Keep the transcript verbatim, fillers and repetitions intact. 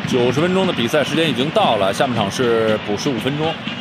九十分钟的比赛时间已经到了，下半场是补时五分钟。